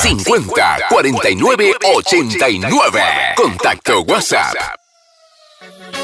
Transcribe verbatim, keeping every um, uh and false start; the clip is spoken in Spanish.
cincuenta, cuarenta y nueve, ochenta y nueve. Contacto WhatsApp.